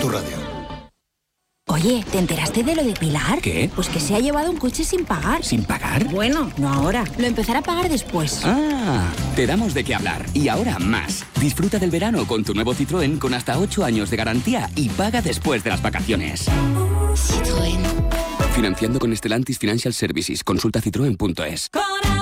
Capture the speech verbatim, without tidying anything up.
Tu radio. Oye, ¿te enteraste de lo de Pilar? ¿Qué? Pues que se ha llevado un coche sin pagar. ¿Sin pagar? Bueno, no ahora. Lo empezará a pagar después. Ah, te damos de qué hablar. Y ahora más. Disfruta del verano con tu nuevo Citroën con hasta ocho años de garantía y paga después de las vacaciones. Citroën. Financiando con Stellantis Financial Services. Consulta citroen punto es.